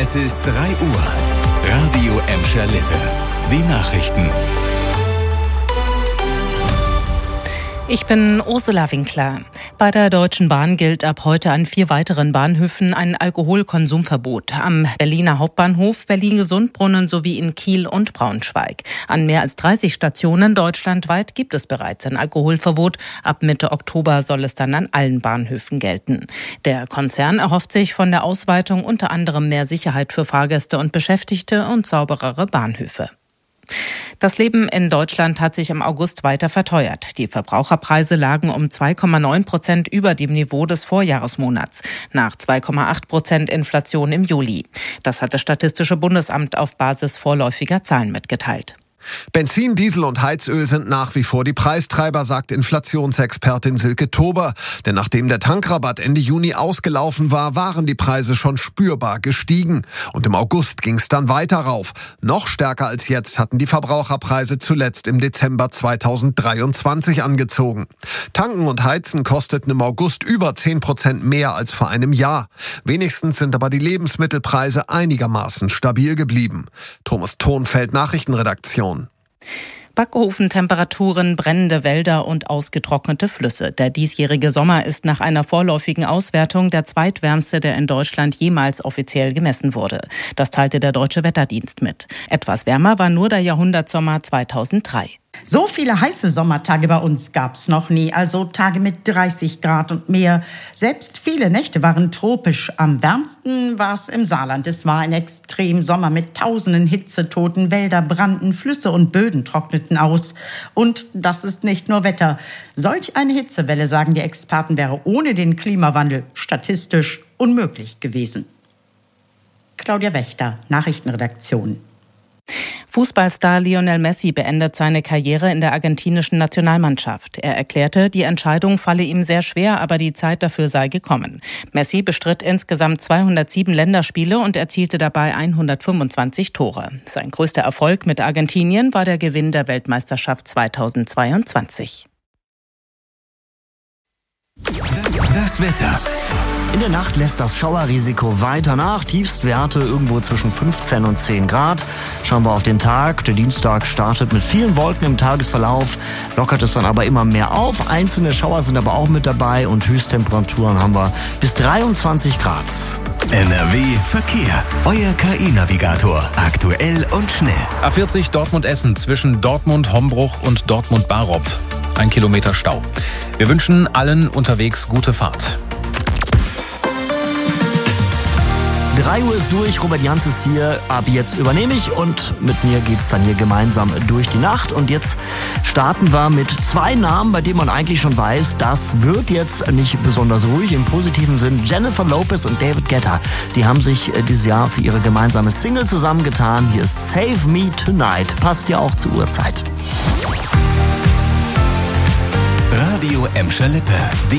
Es ist 3 Uhr. Radio Emscher Lippe. Die Nachrichten. Ich bin Ursula Winkler. Bei der Deutschen Bahn gilt ab heute an 4 weiteren Bahnhöfen ein Alkoholkonsumverbot. Am Berliner Hauptbahnhof, Berlin-Gesundbrunnen sowie in Kiel und Braunschweig. An mehr als 30 Stationen deutschlandweit gibt es bereits ein Alkoholverbot. Ab Mitte Oktober soll es dann an allen Bahnhöfen gelten. Der Konzern erhofft sich von der Ausweitung unter anderem mehr Sicherheit für Fahrgäste und Beschäftigte und sauberere Bahnhöfe. Das Leben in Deutschland hat sich im August weiter verteuert. Die Verbraucherpreise lagen um 2,9% über dem Niveau des Vorjahresmonats, nach 2,8% Inflation im Juli. Das hat das Statistische Bundesamt auf Basis vorläufiger Zahlen mitgeteilt. Benzin, Diesel und Heizöl sind nach wie vor die Preistreiber, sagt Inflationsexpertin Silke Tober. Denn nachdem der Tankrabatt Ende Juni ausgelaufen war, waren die Preise schon spürbar gestiegen. Und im August ging es dann weiter rauf. Noch stärker als jetzt hatten die Verbraucherpreise zuletzt im Dezember 2023 angezogen. Tanken und Heizen kosteten im August über 10% mehr als vor einem Jahr. Wenigstens sind aber die Lebensmittelpreise einigermaßen stabil geblieben. Thomas Thonfeld, Nachrichtenredaktion. Backofentemperaturen, brennende Wälder und ausgetrocknete Flüsse. Der diesjährige Sommer ist nach einer vorläufigen Auswertung der zweitwärmste, der in Deutschland jemals offiziell gemessen wurde. Das teilte der Deutsche Wetterdienst mit. Etwas wärmer war nur der Jahrhundertsommer 2003. So viele heiße Sommertage bei uns gab's noch nie, also Tage mit 30 Grad und mehr. Selbst viele Nächte waren tropisch. Am wärmsten war es im Saarland. Es war ein Extremsommer mit tausenden Hitzetoten. Wälder brannten, Flüsse und Böden trockneten aus. Und das ist nicht nur Wetter. Solch eine Hitzewelle, sagen die Experten, wäre ohne den Klimawandel statistisch unmöglich gewesen. Claudia Wächter, Nachrichtenredaktion. Fußballstar Lionel Messi beendet seine Karriere in der argentinischen Nationalmannschaft. Er erklärte, die Entscheidung falle ihm sehr schwer, aber die Zeit dafür sei gekommen. Messi bestritt insgesamt 207 Länderspiele und erzielte dabei 125 Tore. Sein größter Erfolg mit Argentinien war der Gewinn der Weltmeisterschaft 2022. Das Wetter. In der Nacht lässt das Schauerrisiko weiter nach. Tiefstwerte irgendwo zwischen 15 und 10 Grad. Schauen wir auf den Tag. Der Dienstag startet mit vielen Wolken im Tagesverlauf. Lockert es dann aber immer mehr auf. Einzelne Schauer sind aber auch mit dabei. Und Höchsttemperaturen haben wir bis 23 Grad. NRW Verkehr. Euer KI-Navigator. Aktuell und schnell. A40 Dortmund-Essen zwischen Dortmund-Hombruch und Dortmund-Barop. 1 Kilometer Stau. Wir wünschen allen unterwegs gute Fahrt. 3 Uhr ist durch, Robert Jans ist hier, ab jetzt übernehme ich und mit mir geht's dann hier gemeinsam durch die Nacht. Und jetzt starten wir mit 2 Namen, bei denen man eigentlich schon weiß, das wird jetzt nicht besonders ruhig. Im positiven Sinn Jennifer Lopez und David Guetta. Die haben sich dieses Jahr für ihre gemeinsame Single zusammengetan. Hier ist Save Me Tonight, passt ja auch zur Uhrzeit. Radio Emscher Lippe. Die